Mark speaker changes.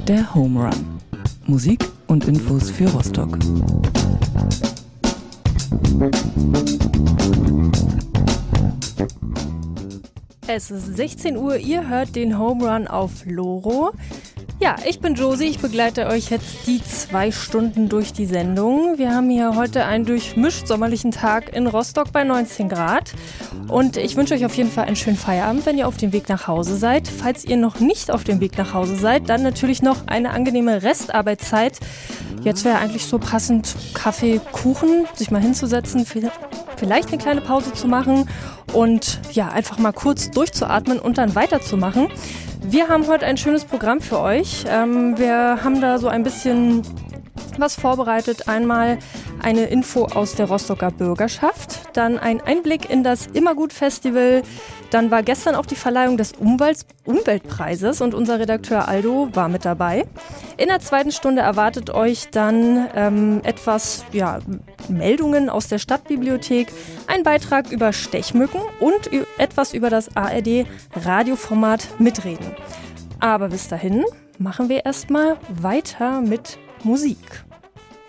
Speaker 1: Der Home Run. Musik und Infos für Rostock.
Speaker 2: Es ist 16 Uhr, ihr hört den Home Run auf Loro. Ja, ich bin Josie, ich begleite euch jetzt die 2 Stunden durch die Sendung. Wir haben hier heute einen durchmischt sommerlichen Tag in Rostock bei 19 Grad. Und ich wünsche euch auf jeden Fall einen schönen Feierabend, wenn ihr auf dem Weg nach Hause seid. Falls ihr noch nicht auf dem Weg nach Hause seid, dann natürlich noch eine angenehme Restarbeitszeit. Jetzt wäre eigentlich so passend Kaffee, Kuchen, sich mal hinzusetzen, vielleicht eine kleine Pause zu machen und ja, einfach mal kurz durchzuatmen und dann weiterzumachen. Wir haben heute ein schönes Programm für euch. Wir haben da so ein bisschen was vorbereitet. Einmal eine Info aus der Rostocker Bürgerschaft, dann ein Einblick in das Immergut-Festival. Dann war gestern auch die Verleihung des Umweltpreises und unser Redakteur Aldo war mit dabei. In der 2. Stunde erwartet euch dann Meldungen aus der Stadtbibliothek, ein Beitrag über Stechmücken und etwas über das ARD-Radioformat Mitreden. Aber bis dahin machen wir erstmal weiter mit Musik.